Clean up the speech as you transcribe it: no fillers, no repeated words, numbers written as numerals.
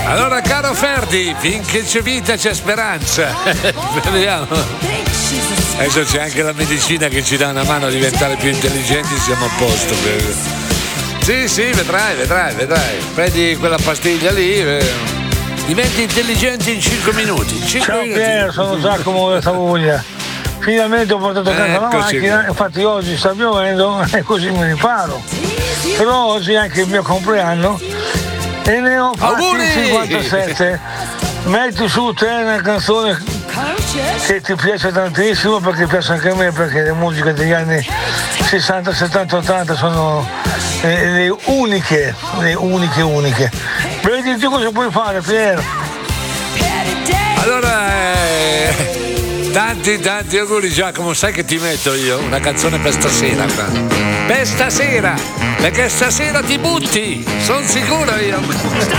Allora, caro Ferdi, finché c'è vita c'è speranza. Vediamo. Adesso c'è anche la medicina che ci dà una mano a diventare più intelligenti, siamo a posto. Sì, vedrai. Prendi quella pastiglia lì, diventi intelligente in 5 minuti. Ciao Piero, sono Giacomo da Savuglia. Finalmente ho portato a casa la macchina, infatti oggi sta piovendo e così mi riparo. Però oggi è anche il mio compleanno e ne ho fatti 57. Metti su te una canzone che ti piace tantissimo, perché piace anche a me, perché le musiche degli anni 60, 70, 80 sono le uniche. Vedi tu cosa puoi fare, Piero? Allora, tanti auguri Giacomo, sai che ti metto io una canzone per stasera, perché stasera ti butti, sono sicuro io.